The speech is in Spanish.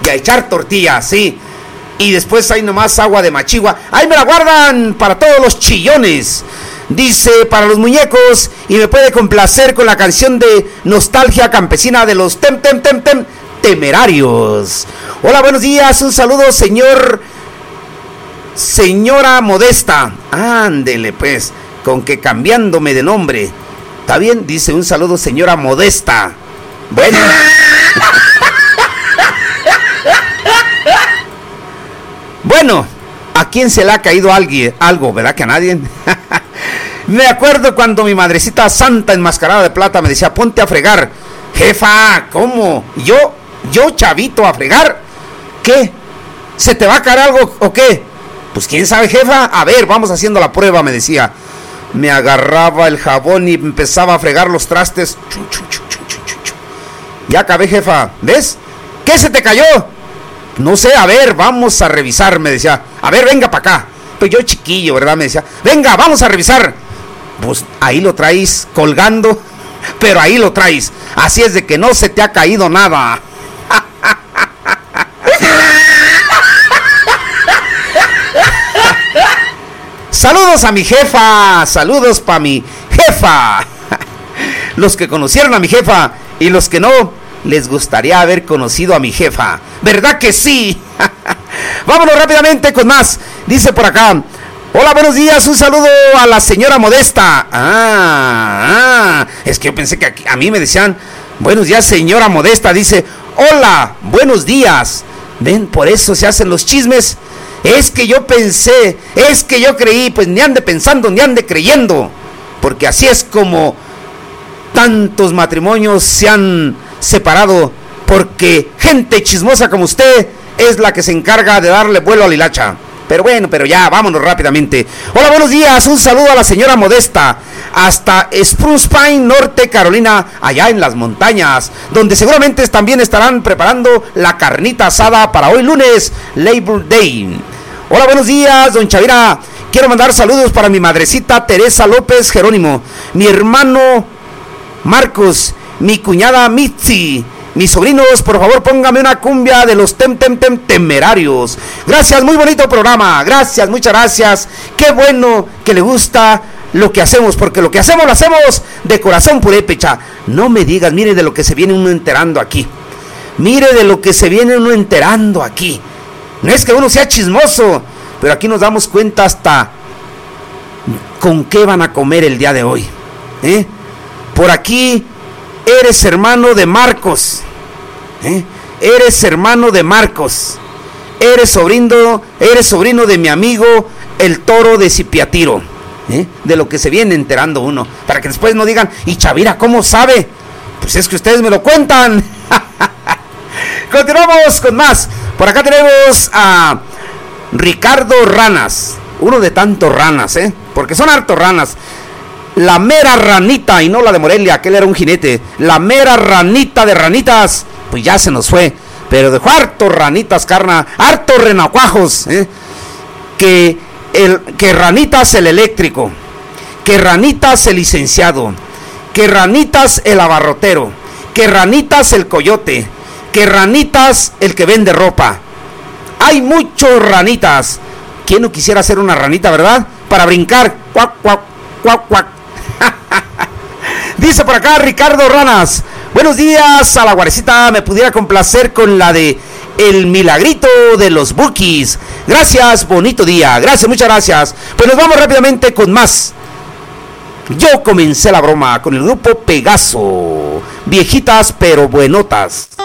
y a echar tortillas, sí. Y después hay nomás agua de machigua. Ahí me la guardan para todos los chillones. Dice, para los muñecos, y me puede complacer con la canción de Nostalgia Campesina de los Temerarios. Hola, buenos días, un saludo, señora Modesta. Ándele pues, con que cambiándome de nombre. ¿Está bien? Dice, un saludo, señora Modesta. Bueno. Bueno, ¿a quién se le ha caído algo? ¿Verdad que a nadie? Me acuerdo cuando mi madrecita santa enmascarada de plata me decía, ponte a fregar. Jefa, ¿cómo? ¿Yo chavito a fregar? ¿Qué? ¿Se te va a caer algo o qué? Pues quién sabe, jefa. A ver, vamos haciendo la prueba, me decía. Me agarraba el jabón y empezaba a fregar los trastes. Ya acabé, jefa. ¿Ves? ¿Qué se te cayó? No sé, a ver, vamos a revisar, me decía. A ver, venga para acá. Pues yo chiquillo, ¿verdad? Me decía, venga, vamos a revisar. Pues ahí lo traes colgando, pero ahí lo traes. Así es de que no se te ha caído nada. Saludos a mi jefa, saludos para mi jefa. Los que conocieron a mi jefa y los que no, les gustaría haber conocido a mi jefa. ¿Verdad que sí? Vámonos rápidamente con más. Dice por acá, hola, buenos días, un saludo a la señora Modesta. Es que yo pensé que a mí me decían, buenos días, señora Modesta. Dice, hola, buenos días. Ven, por eso se hacen los chismes. Es que yo pensé, es que yo creí, pues ni ande pensando, ni ande creyendo. Porque así es como tantos matrimonios se han separado, porque gente chismosa como usted es la que se encarga de darle vuelo a la hilacha. Pero bueno, pero ya, vámonos rápidamente. Hola, buenos días, un saludo a la señora Modesta, hasta Spruce Pine, Norte Carolina, allá en las montañas, donde seguramente también estarán preparando la carnita asada para hoy lunes, Labor Day. Hola, buenos días, don Chavira. Quiero mandar saludos para mi madrecita Teresa López Jerónimo, mi hermano Marcos, mi cuñada Mitzi. Mis sobrinos, por favor, póngame una cumbia de los Temerarios. Gracias, muy bonito programa. Gracias, muchas gracias. Qué bueno que le gusta lo que hacemos, porque lo que hacemos, lo hacemos de corazón purépecha. No me digas, mire de lo que se viene uno enterando aquí. Mire de lo que se viene uno enterando aquí. No es que uno sea chismoso, pero aquí nos damos cuenta hasta con qué van a comer el día de hoy. Por aquí eres hermano de Marcos. Eres hermano de Marcos. Eres sobrino de mi amigo el Toro de Cipiatiro. De lo que se viene enterando uno, para que después no digan, y Chavira, ¿cómo sabe? Pues es que ustedes me lo cuentan. Continuamos con más. Por acá tenemos a Ricardo Ranas, uno de tantos ranas, porque son hartos ranas. La mera ranita, y no la de Morelia, aquel era un jinete. La mera ranita de ranitas, pues ya se nos fue, pero dejó hartos ranitas, carna, hartos renacuajos, que Ranitas el eléctrico, que Ranitas el licenciado, que Ranitas el abarrotero, que Ranitas el coyote, que Ranitas el que vende ropa. Hay muchos ranitas. ¿Quién no quisiera ser una ranita, verdad? Para brincar, cuac, cuac, cuac, cuac. Dice por acá Ricardo Ranas, buenos días, a la guarecita me pudiera complacer con la de El Milagrito de los Bukis. Gracias, bonito día. Gracias, muchas gracias. Pues nos vamos rápidamente con más. Yo comencé la broma con el grupo Pegaso. Viejitas pero buenotas.